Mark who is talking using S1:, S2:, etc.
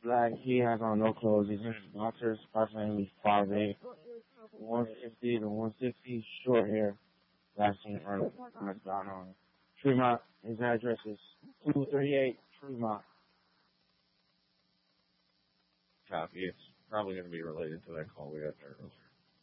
S1: Black, he has on no clothes. He's in his boxers, approximately 5'8", 150 to 160, short hair. Last seen early. That's gone on. Tremont, his address is 238 Tremont.
S2: Copy. It's probably going to be related to that call we had there earlier.